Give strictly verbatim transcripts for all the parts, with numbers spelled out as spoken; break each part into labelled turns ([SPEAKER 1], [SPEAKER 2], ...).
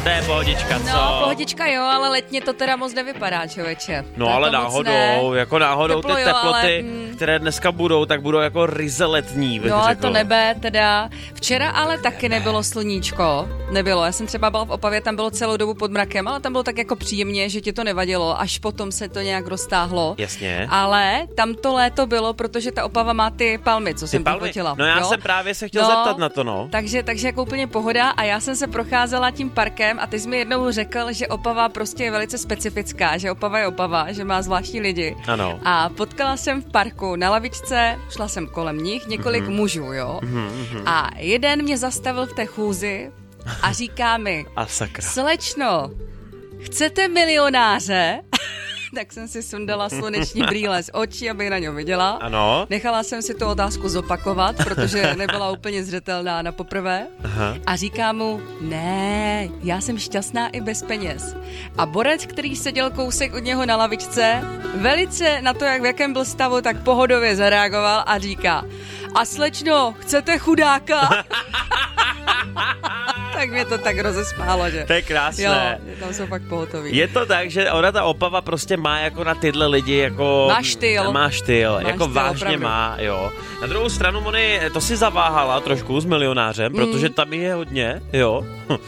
[SPEAKER 1] to je pohodička, co?
[SPEAKER 2] No, pohodička jo, ale letně to teda moc nevypadá, člověče.
[SPEAKER 1] No
[SPEAKER 2] to
[SPEAKER 1] ale
[SPEAKER 2] to
[SPEAKER 1] náhodou, jako náhodou
[SPEAKER 2] Teplo,
[SPEAKER 1] ty
[SPEAKER 2] jo,
[SPEAKER 1] teploty,
[SPEAKER 2] ale, mm,
[SPEAKER 1] které dneska budou, tak budou jako ryze letní, bych
[SPEAKER 2] No ale
[SPEAKER 1] řekl.
[SPEAKER 2] to nebe teda. Včera ale taky nebylo sluníčko. Nebylo, já jsem třeba byla v Opavě, tam bylo celou dobu pod mrakem, ale tam bylo tak jako příjemně, že ti to nevadilo, až potom se to nějak roztáhlo.
[SPEAKER 1] Jasně.
[SPEAKER 2] Ale tam to léto bylo, protože ta Opava má ty palmy, co
[SPEAKER 1] Ty
[SPEAKER 2] jsem
[SPEAKER 1] palmy.
[SPEAKER 2] fotila.
[SPEAKER 1] No já
[SPEAKER 2] jo?
[SPEAKER 1] jsem právě se chtěl
[SPEAKER 2] No,
[SPEAKER 1] zeptat na to, no.
[SPEAKER 2] Takže, takže jako úplně pohoda a já jsem se procházela tím parkem a ty jsi mi jednou řekl, že Opava prostě je velice specifická, že Opava je Opava, že má zvláštní lidi.
[SPEAKER 1] Ano.
[SPEAKER 2] A potkala jsem v parku na lavičce, šla jsem kolem nich, několik mm-hmm. mužů, jo. Mm-hmm. A jeden mě zastavil v té chůzi a říká mi,
[SPEAKER 1] A sakra.
[SPEAKER 2] slečno, chcete milionáře? Tak jsem si sundala sluneční brýle z očí, abych na něho viděla.
[SPEAKER 1] Ano.
[SPEAKER 2] Nechala jsem si tu otázku zopakovat, protože nebyla úplně zřetelná na poprvé.
[SPEAKER 1] Aha.
[SPEAKER 2] A říká mu, ne, já jsem šťastná i bez peněz. A borec, který seděl kousek od něho na lavičce, velice na to, jak v jakém byl stavu, tak pohodově zareagoval a říká, a slečno, chcete chudáka? Tak mě to tak rozesmálo, že?
[SPEAKER 1] To je krásné.
[SPEAKER 2] Jo, tam jsou fakt pohotoví.
[SPEAKER 1] Je to tak, že ona ta Opava prostě má jako na tyhle lidi jako...
[SPEAKER 2] Má štýl.
[SPEAKER 1] Má štýl,
[SPEAKER 2] Má
[SPEAKER 1] jako
[SPEAKER 2] štýl,
[SPEAKER 1] vážně
[SPEAKER 2] opravdu.
[SPEAKER 1] má, jo. Na druhou stranu, Moni, to si zaváhala trošku s milionářem, mm. protože tam je hodně, jo,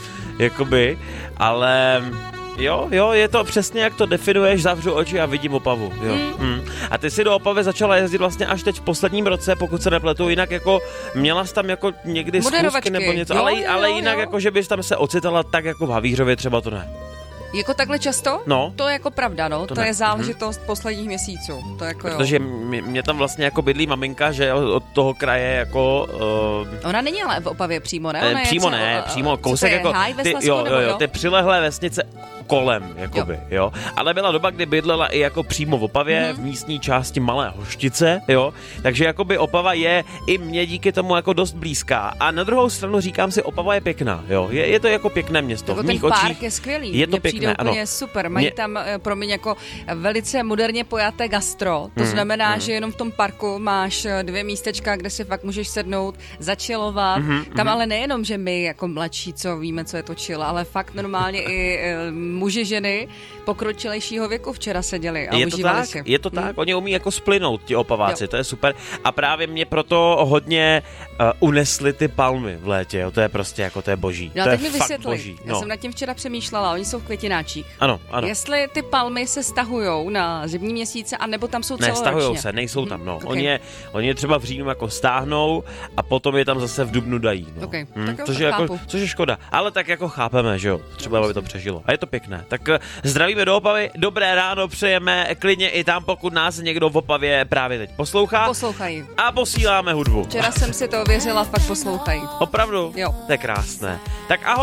[SPEAKER 1] jakoby, ale... Jo, jo, je to přesně jak to definuješ, zavřu oči a vidím Opavu, jo. Mm. Mm. A ty si do Opavy začala jezdit vlastně až teď v posledním roce, pokud se nepletu, jinak jako měla jsi tam jako někdy schůzky nebo něco,
[SPEAKER 2] jo,
[SPEAKER 1] ale,
[SPEAKER 2] jo,
[SPEAKER 1] ale
[SPEAKER 2] jo,
[SPEAKER 1] jinak
[SPEAKER 2] jo.
[SPEAKER 1] jako, že bys tam se ocitala tak jako v Havířově, třeba to ne.
[SPEAKER 2] Jako takhle často?
[SPEAKER 1] No.
[SPEAKER 2] To je jako pravda, no.
[SPEAKER 1] To
[SPEAKER 2] To,
[SPEAKER 1] ne.
[SPEAKER 2] je záležitost mm-hmm. posledních měsíců. To jako
[SPEAKER 1] Protože
[SPEAKER 2] jo.
[SPEAKER 1] mě, mě tam vlastně jako bydlí maminka, že od toho kraje jako... Uh,
[SPEAKER 2] Ona není ale v Opavě přímo, ne? Ona
[SPEAKER 1] eh, přímo
[SPEAKER 2] je třeba,
[SPEAKER 1] ne,
[SPEAKER 2] uh,
[SPEAKER 1] přímo
[SPEAKER 2] co
[SPEAKER 1] kousek
[SPEAKER 2] to je,
[SPEAKER 1] jako...
[SPEAKER 2] Háj ve
[SPEAKER 1] ty,
[SPEAKER 2] Slezsku,
[SPEAKER 1] jo,
[SPEAKER 2] nebo
[SPEAKER 1] jo, jo,
[SPEAKER 2] jo?
[SPEAKER 1] ty přilehlé vesnice kolem, jakoby, jo. jo. Ale byla doba, kdy bydlela i jako přímo v Opavě, mm-hmm. v místní části Malé Hoštice, jo. Takže jakoby Opava je i mě díky tomu jako dost blízká. A na druhou stranu říkám si, Opava je pěkná, jo. Je, je to jako pěkné město.
[SPEAKER 2] Jako
[SPEAKER 1] v
[SPEAKER 2] ten
[SPEAKER 1] mých
[SPEAKER 2] park
[SPEAKER 1] očích
[SPEAKER 2] je skvělý.
[SPEAKER 1] je to
[SPEAKER 2] Mně
[SPEAKER 1] pěkné,
[SPEAKER 2] přijde úplně
[SPEAKER 1] ano.
[SPEAKER 2] super. Mají
[SPEAKER 1] Mě...
[SPEAKER 2] tam, promiň, jako velice moderně pojaté gastro. To
[SPEAKER 1] mm,
[SPEAKER 2] znamená,
[SPEAKER 1] mm.
[SPEAKER 2] že jenom v tom parku máš dvě místečka, kde si fakt můžeš sednout, začilovat.
[SPEAKER 1] Mm,
[SPEAKER 2] tam
[SPEAKER 1] mm.
[SPEAKER 2] ale nejenom, že my jako mladší, co víme, co je to chill, ale fakt normálně i e, muži, ženy pokročilejšího věku včera seděli a
[SPEAKER 1] je to
[SPEAKER 2] užívali
[SPEAKER 1] tak,
[SPEAKER 2] si.
[SPEAKER 1] je to tak,
[SPEAKER 2] Hmm.
[SPEAKER 1] oni umí jako splynout, ti Opaváci,
[SPEAKER 2] Jo.
[SPEAKER 1] to je super. A právě mě proto hodně uh, unesly ty palmy v létě, jo, to je prostě jako, to je boží.
[SPEAKER 2] No a
[SPEAKER 1] to
[SPEAKER 2] teď
[SPEAKER 1] je
[SPEAKER 2] mi
[SPEAKER 1] fakt
[SPEAKER 2] vysvětli.
[SPEAKER 1] boží.
[SPEAKER 2] Já
[SPEAKER 1] No.
[SPEAKER 2] jsem nad tím včera přemýšlela, oni jsou v květináčích.
[SPEAKER 1] Ano, ano.
[SPEAKER 2] Jestli ty palmy se stahujou na zimní měsíce, anebo tam jsou
[SPEAKER 1] Ne,
[SPEAKER 2] celoročně.
[SPEAKER 1] stahujou se, nejsou tam, no.
[SPEAKER 2] Okay.
[SPEAKER 1] Oni, je, oni je třeba v říjnu jako stáhnou a potom je tam zase v dubnu dají, no.
[SPEAKER 2] Okay.
[SPEAKER 1] Hm?
[SPEAKER 2] Tak jo,
[SPEAKER 1] což,
[SPEAKER 2] tak
[SPEAKER 1] je jako,
[SPEAKER 2] chápu.
[SPEAKER 1] což je škoda, ale tak jako chápeme, že jo, třeba aby to přežilo. A je to pěkné. Tak eh, zdravíme do Opavy, dobré ráno přejeme, klidně i tam, pokud nás někdo v Opavě právě teď poslouchá.
[SPEAKER 2] Poslouchají.
[SPEAKER 1] A posíláme hudbu.
[SPEAKER 2] Včera jsem si to ověřila, fakt poslouchají.
[SPEAKER 1] Opravdu?
[SPEAKER 2] Jo.
[SPEAKER 1] To je krásné. Tak ahoj.